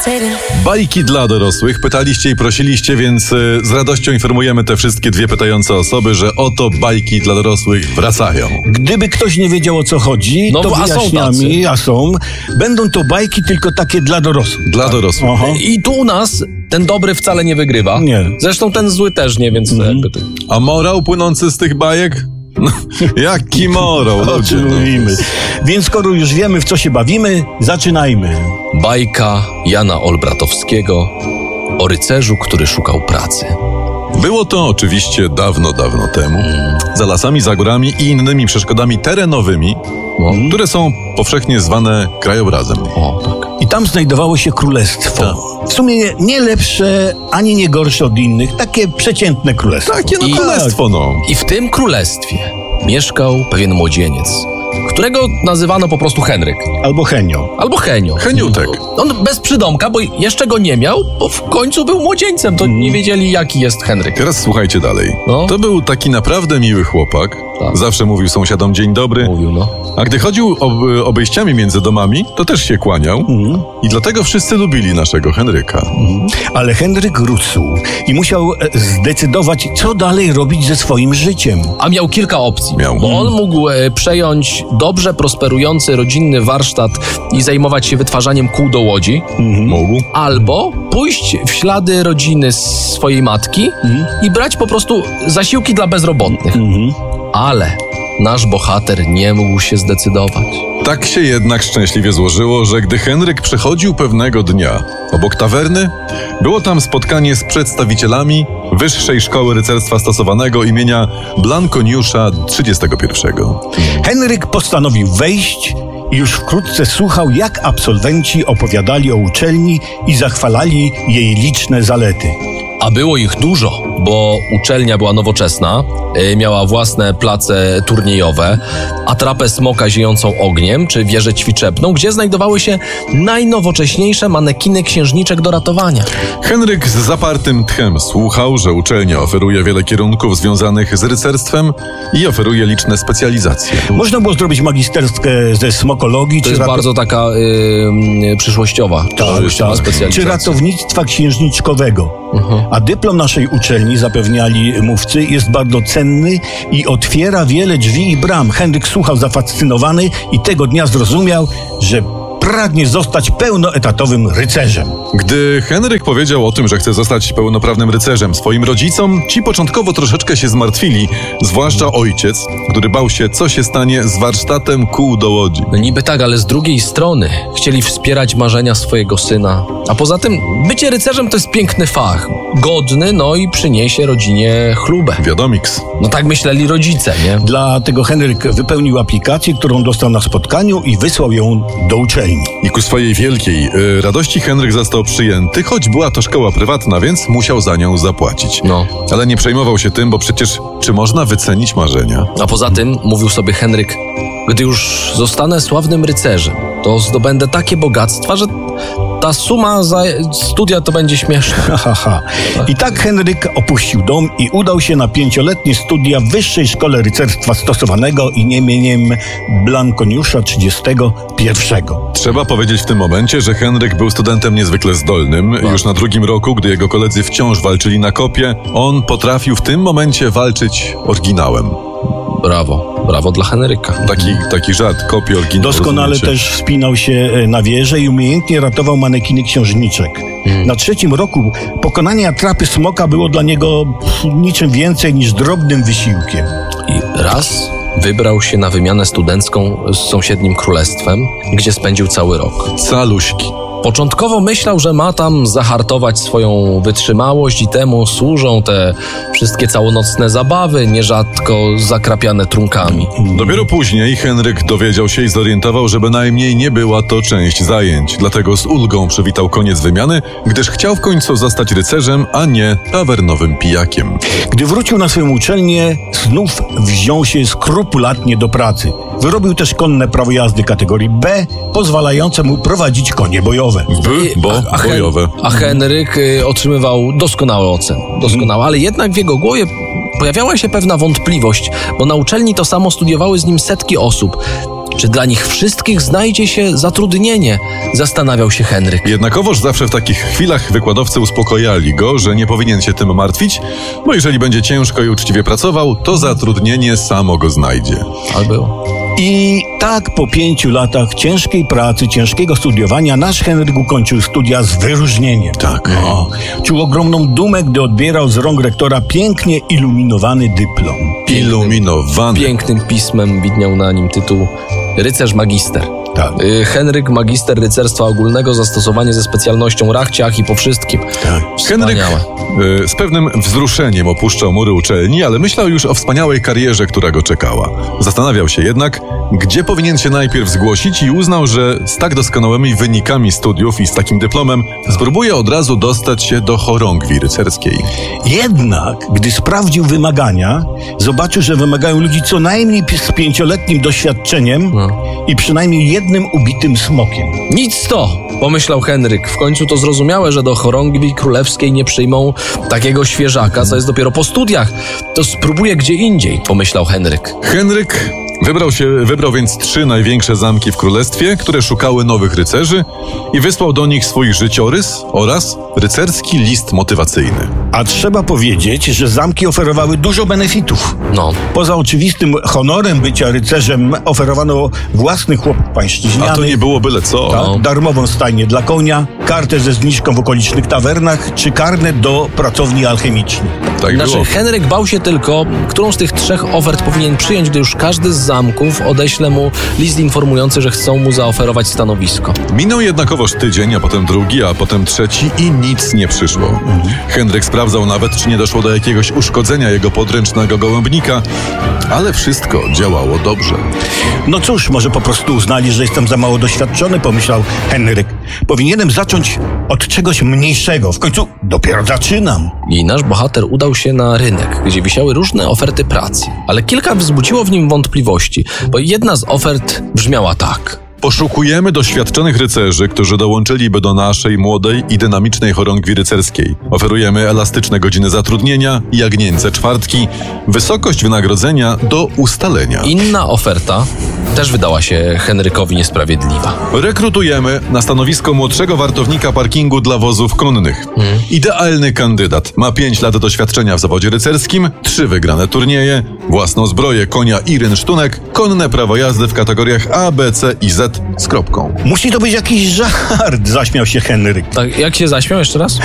Bajki dla dorosłych. Pytaliście i prosiliście, więc z radością informujemy te wszystkie dwie pytające osoby, że oto bajki dla dorosłych wracają. Gdyby ktoś nie wiedział, o co chodzi, No, to a są wyjaśniamy, są. Będą to bajki tylko takie dla dorosłych. Dla dorosłych. Aha. I tu u nas ten dobry wcale nie wygrywa. Nie. Zresztą ten zły też nie, więc jakby to... A morał płynący z tych bajek? No, jaki morał, O ludzie. czym mówimy. Więc skoro już wiemy, w co się bawimy, zaczynajmy. Bajka Jana Olbratowskiego o rycerzu, który szukał pracy. Było to oczywiście dawno, dawno temu. Za lasami, za górami i innymi przeszkodami terenowymi, które są powszechnie zwane krajobrazem. O, tak. I tam znajdowało się królestwo. Tak. W sumie nie lepsze, ani nie gorsze od innych. Takie przeciętne królestwo. Takie no I- królestwo, no. I w tym królestwie mieszkał pewien młodzieniec, którego nazywano po prostu Henryk. Albo Henio. Albo Henio. Heniutek. On bez przydomka, bo jeszcze go nie miał, bo w końcu był młodzieńcem. To nie wiedzieli, jaki jest Henryk. Teraz słuchajcie dalej. No. To był taki naprawdę miły chłopak. Tak. Zawsze mówił sąsiadom dzień dobry. Mówił, no. A gdy chodził obejściami między domami, to też się kłaniał. I dlatego wszyscy lubili naszego Henryka. Ale Henryk rósł i musiał zdecydować, co dalej robić ze swoim życiem. A miał kilka opcji, Miał. bo on mógł przejąć dobrze prosperujący rodzinny warsztat i zajmować się wytwarzaniem kół do łodzi, Mógł. albo pójść w ślady rodziny swojej matki i brać po prostu zasiłki dla bezrobotnych. Ale nasz bohater nie mógł się zdecydować. Tak się jednak szczęśliwie złożyło, że gdy Henryk przechodził pewnego dnia obok tawerny, było tam spotkanie z przedstawicielami Wyższej Szkoły Rycerstwa Stosowanego imienia Blankoniusza 31. Henryk postanowił wejść i już wkrótce słuchał, jak absolwenci opowiadali o uczelni i zachwalali jej liczne zalety. A było ich dużo, bo uczelnia była nowoczesna, miała własne place turniejowe, atrapę smoka ziejącą ogniem, czy wieżę ćwiczebną, gdzie znajdowały się najnowocześniejsze manekiny księżniczek do ratowania. Henryk z zapartym tchem słuchał, że uczelnia oferuje wiele kierunków związanych z rycerstwem i oferuje liczne specjalizacje. Można było zrobić magisterkę ze smokologii, To jest bardzo taka przyszłościowa specjalizacja. czy ratownictwa księżniczkowego. A dyplom naszej uczelni, zapewniali mówcy, jest bardzo cenny i otwiera wiele drzwi i bram. Henryk słuchał zafascynowany i tego dnia zrozumiał, że pragnie zostać pełnoetatowym rycerzem. Gdy Henryk powiedział o tym, że chce zostać pełnoprawnym rycerzem swoim rodzicom, ci początkowo troszeczkę się zmartwili, zwłaszcza ojciec, który bał się, co się stanie z warsztatem kół do łodzi. No niby tak, ale z drugiej strony chcieli wspierać marzenia swojego syna. A poza tym bycie rycerzem to jest piękny fach. Godny, no i przyniesie rodzinie chlubę. Wiadomiks. No tak myśleli rodzice, nie? Dlatego Henryk wypełnił aplikację, którą dostał na spotkaniu i wysłał ją do uczelni. I ku swojej wielkiej radości Henryk został przyjęty, choć była to szkoła prywatna, więc musiał za nią zapłacić. No. Ale nie przejmował się tym, bo przecież czy można wycenić marzenia? A poza tym, mówił sobie Henryk, gdy już zostanę sławnym rycerzem, to zdobędę takie bogactwa, że ta suma za studia to będzie śmieszna. I tak Henryk opuścił dom i udał się na 5-letnie studia w Wyższej Szkole Rycerstwa Stosowanego imieniem Blankoniusza 31. Trzeba powiedzieć w tym momencie, że Henryk był studentem niezwykle zdolnym. Już na drugim roku, gdy jego koledzy wciąż walczyli na kopie, on potrafił w tym momencie walczyć oryginałem. Brawo dla Henryka. Taki żart, kopie oryginał. Doskonale rozumiecie? też wspinał się na wieżę i umiejętnie ratował manekiny księżniczek. Na 3. roku pokonanie atrapy smoka było dla niego niczym więcej niż drobnym wysiłkiem. I raz wybrał się na wymianę studencką z sąsiednim królestwem, gdzie spędził cały rok. Caluśki. Początkowo myślał, że ma tam zahartować swoją wytrzymałość i temu służą te wszystkie całonocne zabawy, nierzadko zakrapiane trunkami. Dopiero później Henryk dowiedział się i zorientował, że bynajmniej nie była to część zajęć. Dlatego z ulgą przywitał koniec wymiany, gdyż chciał w końcu zostać rycerzem, a nie tawernowym pijakiem. Gdy wrócił na swoją uczelnię, znów wziął się skrupulatnie do pracy. Wyrobił też konne prawo jazdy kategorii B, pozwalające mu prowadzić konie bojowe. Bojowe. A Henryk otrzymywał doskonałe oceny. Doskonałe, ale jednak w jego głowie pojawiała się pewna wątpliwość, bo na uczelni to samo studiowały z nim setki osób. Czy dla nich wszystkich znajdzie się zatrudnienie? Zastanawiał się Henryk. Jednakowoż zawsze w takich chwilach wykładowcy uspokajali go, że nie powinien się tym martwić, bo jeżeli będzie ciężko i uczciwie pracował, to zatrudnienie samo go znajdzie. Ale było. I tak po 5 latach ciężkiej pracy, ciężkiego studiowania nasz Henryk ukończył studia z wyróżnieniem. Tak. Czuł ogromną dumę, gdy odbierał z rąk rektora pięknie iluminowany dyplom. Iluminowany. Pięknym pismem widniał na nim tytuł Rycerz Magister. Tak. Henryk, magister rycerstwa ogólnego, zastosowanie ze specjalnością rachciach i po wszystkim. Tak. Henryk Wspaniałe. z pewnym wzruszeniem opuszczał mury uczelni, ale myślał już o wspaniałej karierze, która go czekała. Zastanawiał się jednak, gdzie powinien się najpierw zgłosić i uznał, że z tak doskonałymi wynikami studiów i z takim dyplomem spróbuje od razu dostać się do chorągwi rycerskiej. Jednak, gdy sprawdził wymagania, zobaczył, że wymagają ludzi co najmniej z 5-letnim doświadczeniem i przynajmniej jednym ubitym smokiem. Nic to, pomyślał Henryk. W końcu to zrozumiałe, że do chorągwi królewskiej nie przyjmą takiego świeżaka, co jest dopiero po studiach. To spróbuję gdzie indziej, pomyślał Henryk. Henryk wybrał więc 3 największe zamki w królestwie, które szukały nowych rycerzy i wysłał do nich swój życiorys oraz rycerski list motywacyjny. A trzeba powiedzieć, że zamki oferowały dużo benefitów. No, Poza oczywistym honorem bycia rycerzem oferowano własny chłop pańszczyźniany, A to nie było byle co. tak, darmową stajnię dla konia, kartę ze zniżką w okolicznych tawernach czy karnet do pracowni alchemicznej. Tak znaczy było. Henryk bał się tylko, którą z tych 3 ofert powinien przyjąć, gdy już każdy z zamków odeśle mu list informujący, że chcą mu zaoferować stanowisko. Minął jednakowoż tydzień, a potem drugi, a potem trzeci i nic nie przyszło. Henryk sprawdzał nawet, czy nie doszło do jakiegoś uszkodzenia jego podręcznego gołębnika, ale wszystko działało dobrze. No cóż, może po prostu uznali, że jestem za mało doświadczony, pomyślał Henryk. Powinienem zacząć od czegoś mniejszego. W końcu dopiero zaczynam. I nasz bohater udał się na rynek, gdzie wisiały różne oferty pracy. Ale kilka wzbudziło w nim wątpliwości, bo jedna z ofert brzmiała tak. Poszukujemy doświadczonych rycerzy, którzy dołączyliby do naszej młodej i dynamicznej chorągwi rycerskiej. Oferujemy elastyczne godziny zatrudnienia, jagnięce czwartki, wysokość wynagrodzenia do ustalenia. Inna oferta też wydała się Henrykowi niesprawiedliwa. Rekrutujemy na stanowisko młodszego wartownika parkingu dla wozów konnych. Idealny kandydat. Ma 5 lat doświadczenia w zawodzie rycerskim, 3 wygrane turnieje, własną zbroję, konia i rynsztunek, konne prawo jazdy w kategoriach A, B, C i Z z kropką. Musi to być jakiś żart, zaśmiał się Henryk. Tak, jak się zaśmiał jeszcze raz?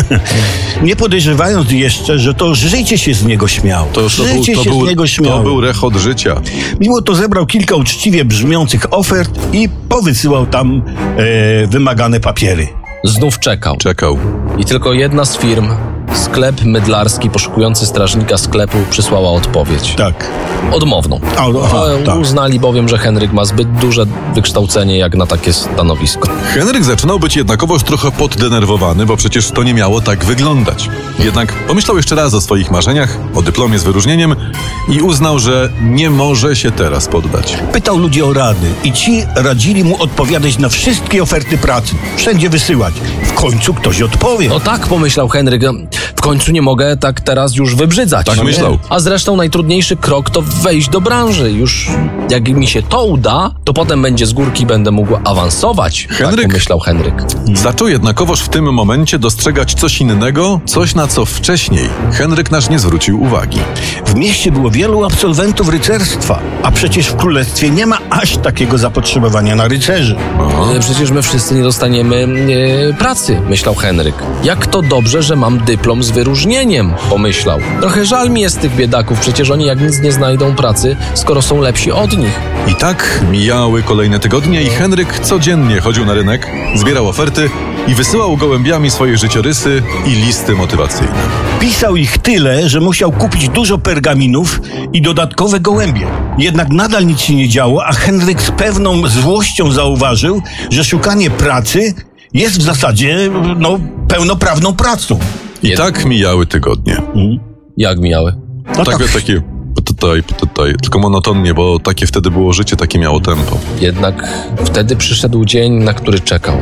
Nie podejrzewając jeszcze, że to życie się z niego śmiało. Życie się z niego To śmiało. był rechot życia. Mimo to zebrał kilka uczciwie brzmiących ofert i powysyłał tam wymagane papiery. Znów czekał. Czekał. I tylko jedna z firm, sklep mydlarski poszukujący strażnika sklepu, przysłała odpowiedź. Tak. Odmowną. Tak. Uznali bowiem, że Henryk ma zbyt duże wykształcenie jak na takie stanowisko. Henryk zaczynał być jednakowoż trochę poddenerwowany, bo przecież to nie miało tak wyglądać. Jednak pomyślał jeszcze raz o swoich marzeniach, o dyplomie z wyróżnieniem i uznał, że nie może się teraz poddać. Pytał ludzi o rady i ci radzili mu odpowiadać na wszystkie oferty pracy. Wszędzie wysyłać. W końcu ktoś odpowie. No tak, pomyślał Henryk, w końcu nie mogę tak teraz już wybrzydzać. Tak myślał. A zresztą najtrudniejszy krok to wejść do branży. Już jak mi się to uda, to potem będzie z górki, będę mógł awansować. Tak pomyślał Henryk. Zaczął jednakowoż w tym momencie dostrzegać coś innego, coś na co wcześniej Henryk nasz nie zwrócił uwagi. W mieście było wielu absolwentów rycerstwa, a przecież w królestwie nie ma aż takiego zapotrzebowania na rycerzy. Przecież my wszyscy nie dostaniemy pracy, myślał Henryk. Jak to dobrze, że mam dyplom z wyróżnieniem, pomyślał. Trochę żal mi jest tych biedaków, przecież oni jak nic nie znajdą pracy, skoro są lepsi od nich. I tak mijały kolejne tygodnie i Henryk codziennie chodził na rynek, zbierał oferty i wysyłał gołębiami swoje życiorysy i listy motywacyjne. Pisał ich tyle, że musiał kupić dużo pergaminów i dodatkowe gołębie. Jednak nadal nic się nie działo, a Henryk z pewną złością zauważył, że szukanie pracy jest w zasadzie pełnoprawną pracą. I tak mijały tygodnie. Jak mijały? No Takie tutaj, tylko monotonnie, bo takie wtedy było życie, takie miało tempo. Jednak wtedy przyszedł dzień, na który czekał.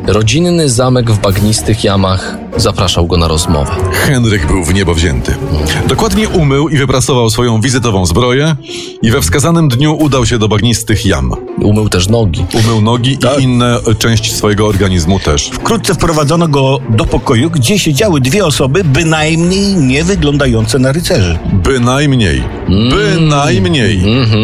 Rodzinny zamek w bagnistych jamach zapraszał go na rozmowę. Henryk był w niebo wzięty. Dokładnie umył i wyprasował swoją wizytową zbroję i we wskazanym dniu udał się do bagnistych jam. Umył też nogi. Umył nogi i inne części swojego organizmu też. Wkrótce wprowadzono go do pokoju, gdzie siedziały dwie osoby, bynajmniej nie wyglądające na rycerzy. Bynajmniej. Bynajmniej.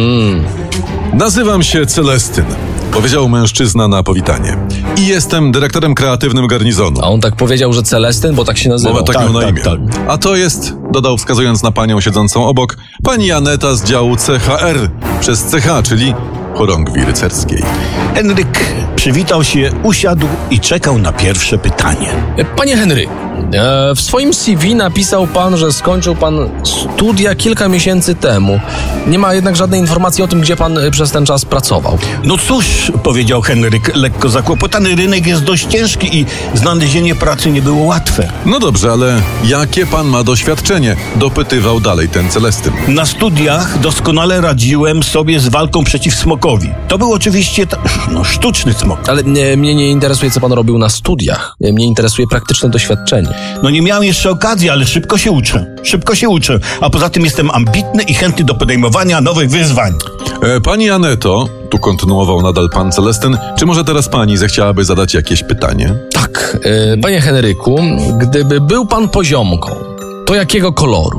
Nazywam się Celestyn, powiedział mężczyzna na powitanie. I jestem dyrektorem kreatywnym garnizonu. A on tak powiedział, że Celestyn, bo tak się nazywał. Bo tak miał na imię. tak. A to jest, dodał wskazując na panią siedzącą obok, pani Aneta z działu CHR przez CH, czyli chorągwi rycerskiej. Henryk przywitał się, usiadł i czekał na pierwsze pytanie. Panie Henry, w swoim CV napisał pan, że skończył pan studia kilka miesięcy temu. Nie ma jednak żadnej informacji o tym, gdzie pan przez ten czas pracował. No cóż, powiedział Henryk, lekko zakłopotany, rynek jest dość ciężki i znalezienie pracy nie było łatwe. No dobrze, ale jakie pan ma doświadczenie? Dopytywał dalej ten Celestyn. Na studiach doskonale radziłem sobie z walką przeciw smokowi. To był oczywiście sztuczny smok. Ale mnie nie interesuje, co pan robił na studiach. Mnie interesuje praktyczne doświadczenie. No nie miałem jeszcze okazji, ale szybko się uczę. Szybko się uczę. A poza tym jestem ambitny i chętny do podejmowania nowych wyzwań. Pani Aneto, tu kontynuował nadal pan Celestyn, czy może teraz pani zechciałaby zadać jakieś pytanie? Tak, panie Henryku, gdyby był pan poziomką, to jakiego koloru?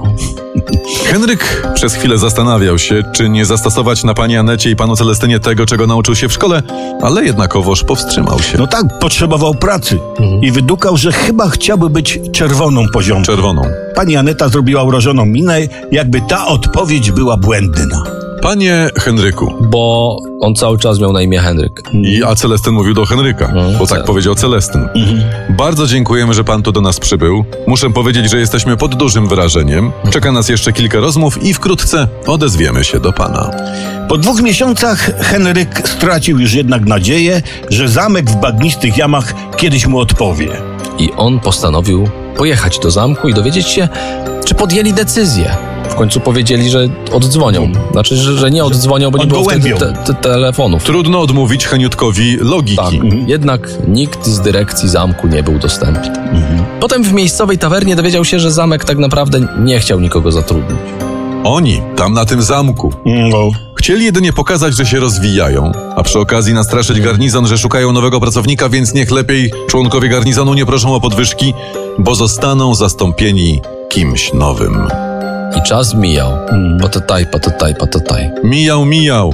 Henryk przez chwilę zastanawiał się, czy nie zastosować na pani Anecie i panu Celestynie tego, czego nauczył się w szkole, ale jednakowoż powstrzymał się. No tak, potrzebował pracy i wydukał, że chyba chciałby być czerwoną poziomką. Czerwoną. Pani Aneta zrobiła urażoną minę, jakby ta odpowiedź była błędna. Panie Henryku. Bo on cały czas miał na imię Henryk. A Celestyn mówił do Henryka, bo tak powiedział Celestyn. Bardzo dziękujemy, że pan tu do nas przybył. Muszę powiedzieć, że jesteśmy pod dużym wrażeniem. Czeka nas jeszcze kilka rozmów i wkrótce odezwiemy się do pana. Po 2 miesiącach Henryk stracił już jednak nadzieję, że zamek w bagnistych jamach kiedyś mu odpowie. I on postanowił pojechać do zamku i dowiedzieć się, czy podjęli decyzję. W końcu powiedzieli, że oddzwonią. Znaczy, że nie oddzwonią, bo nie było wtedy telefonów. Trudno odmówić Heniutkowi logiki. Tak. Jednak nikt z dyrekcji zamku nie był dostępny. Potem w miejscowej tawernie dowiedział się, że zamek tak naprawdę nie chciał nikogo zatrudnić. Oni, tam na tym zamku, chcieli jedynie pokazać, że się rozwijają, a przy okazji nastraszyć garnizon, że szukają nowego pracownika, więc niech lepiej członkowie garnizonu nie proszą o podwyżki, bo zostaną zastąpieni kimś nowym. I czas mijał. Patataj, patataj, patataj. Mijał.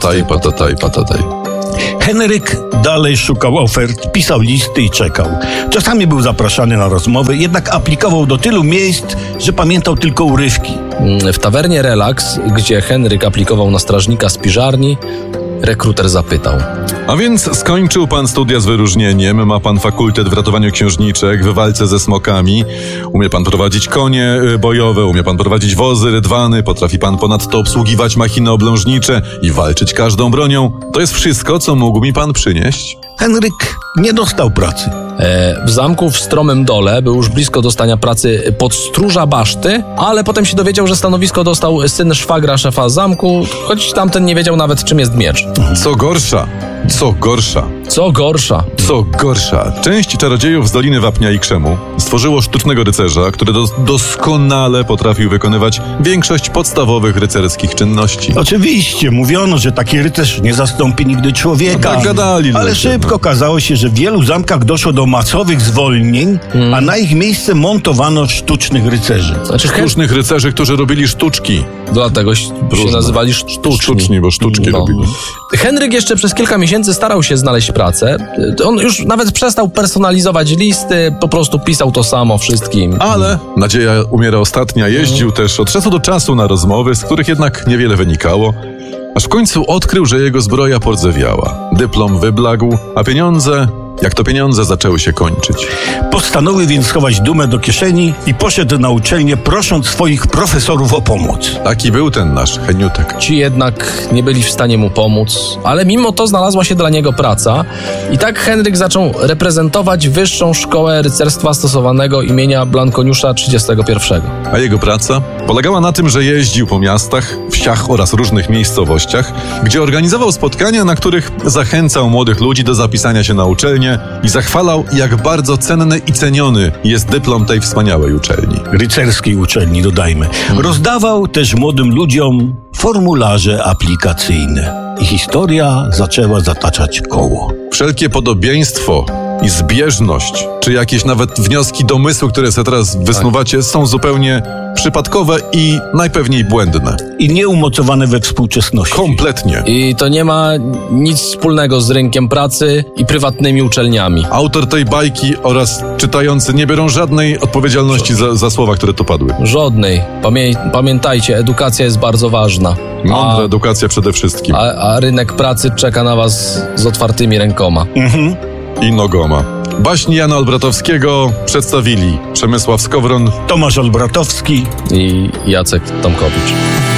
Patataj. Henryk dalej szukał ofert, pisał listy i czekał. Czasami był zapraszany na rozmowy, jednak aplikował do tylu miejsc, że pamiętał tylko urywki. W tawernie Relax, gdzie Henryk aplikował na strażnika z piżarni, rekruter zapytał. A więc skończył pan studia z wyróżnieniem, ma pan fakultet w ratowaniu księżniczek, w walce ze smokami, umie pan prowadzić konie bojowe, umie pan prowadzić wozy, rydwany, potrafi pan ponadto obsługiwać machiny oblężnicze i walczyć każdą bronią. To jest wszystko, co mógł mi pan przynieść? Henryk nie dostał pracy. W zamku w Stromym Dole był już blisko dostania pracy podstróża baszty, ale potem się dowiedział, że stanowisko dostał syn szwagra szefa zamku, choć tamten nie wiedział nawet, czym jest miecz. Co gorsza. Część czarodziejów z Doliny Wapnia i Krzemu stworzyło sztucznego rycerza, który doskonale potrafił wykonywać większość podstawowych rycerskich czynności. Oczywiście, mówiono, że taki rycerz nie zastąpi nigdy człowieka. No tak gadali ale ludzie, szybko okazało się, że w wielu zamkach doszło do masowych zwolnień, a na ich miejsce montowano sztucznych rycerzy. Znaczy, Sztucznych rycerzy, którzy robili sztuczki. Dlatego się nazywali sztuczni. Bo sztuczki robili. Henryk jeszcze przez kilka miesięcy starał się znaleźć pracę. On już nawet przestał personalizować listy, po prostu pisał to samo wszystkim. Ale nadzieja umiera ostatnia. Jeździł też od czasu do czasu na rozmowy, z których jednak niewiele wynikało. Aż w końcu odkrył, że jego zbroja pordzewiała. Dyplom wyblakł, a pieniądze zaczęły się kończyć. Postanowił więc schować dumę do kieszeni i poszedł na uczelnię, prosząc swoich profesorów o pomoc. Taki był ten nasz Heniutek. Ci jednak nie byli w stanie mu pomóc, ale mimo to znalazła się dla niego praca i tak Henryk zaczął reprezentować Wyższą Szkołę Rycerstwa Stosowanego imienia Blankoniusza 31. A jego praca polegała na tym, że jeździł po miastach, wsiach oraz różnych miejscowościach, gdzie organizował spotkania, na których zachęcał młodych ludzi do zapisania się na uczelnię uczelnię i zachwalał, jak bardzo cenny i ceniony jest dyplom tej wspaniałej uczelni. Rycerskiej uczelni, dodajmy. Rozdawał też młodym ludziom formularze aplikacyjne. I historia zaczęła zataczać koło. Wszelkie podobieństwo i zbieżność, czy jakieś nawet wnioski, domysły, które sobie teraz wysnuwacie, są zupełnie przypadkowe i najpewniej błędne. I nieumocowane we współczesności. Kompletnie. I to nie ma nic wspólnego z rynkiem pracy i prywatnymi uczelniami. Autor tej bajki oraz czytający nie biorą żadnej odpowiedzialności za słowa, które tu padły. Żadnej. Pamiętajcie, edukacja jest bardzo ważna. Mądra edukacja przede wszystkim. A rynek pracy czeka na was z otwartymi rękoma. I nogoma. Baśni Jana Olbratowskiego przedstawili Przemysław Skowron, Tomasz Olbratowski I Jacek Tomkowicz.